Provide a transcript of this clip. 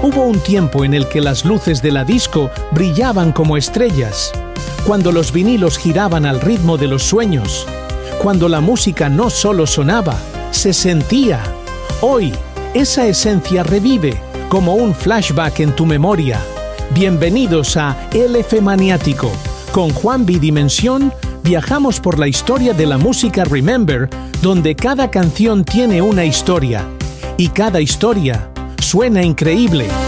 Hubo un tiempo en el que las luces de la disco brillaban como estrellas, cuando los vinilos giraban al ritmo de los sueños, cuando la música no solo sonaba, se sentía. Hoy, esa esencia revive como un flashback en tu memoria. Bienvenidos a LF Maniático. Con Juan Bidimensión viajamos por la historia de la música Remember, donde cada canción tiene una historia y cada historia suena increíble.